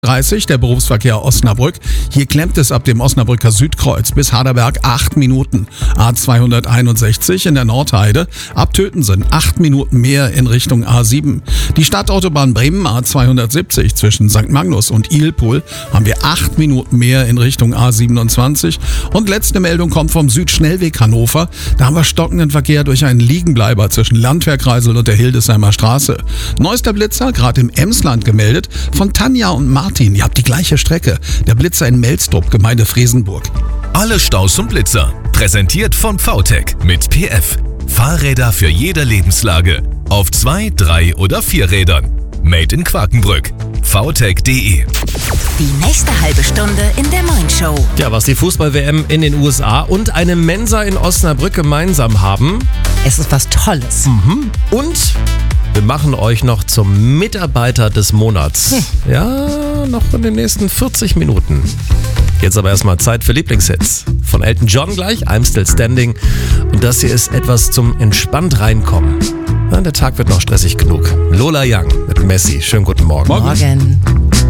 30, der Berufsverkehr Osnabrück. Hier klemmt es ab dem Osnabrücker Südkreuz bis Harderberg 8 Minuten. A261 in der Nordheide ab Tötensen 8 Minuten mehr in Richtung A7. Die Stadtautobahn Bremen A270 zwischen St. Magnus und Ilpohl haben wir 8 Minuten mehr in Richtung A27. Und letzte Meldung kommt vom Südschnellweg Hannover. Da haben wir stockenden Verkehr durch einen Liegenbleiber zwischen Landwehrkreisel und der Hildesheimer Straße. Neuester Blitzer, gerade im Emsland gemeldet, von Tanja und Martin. Ihr habt die gleiche Strecke. Der Blitzer in Melsdrup, Gemeinde Fresenburg. Alle Staus und Blitzer. Präsentiert von VTech mit PF. Fahrräder für jede Lebenslage. Auf 2, 3 oder 4 Rädern. Made in Quakenbrück. VTech.de. Die nächste halbe Stunde in der Moin-Show. Ja, was die Fußball-WM in den USA und eine Mensa in Osnabrück gemeinsam haben. Es ist was Tolles. Und wir machen euch noch zum Mitarbeiter des Monats. Ja, noch in den nächsten 40 Minuten. Jetzt aber erstmal Zeit für Lieblingshits. Von Elton John gleich, I'm Still Standing. Und das hier ist etwas zum entspannt reinkommen. Ja, der Tag wird noch stressig genug. Lola Young mit Messi. Schönen guten Morgen. Morgen.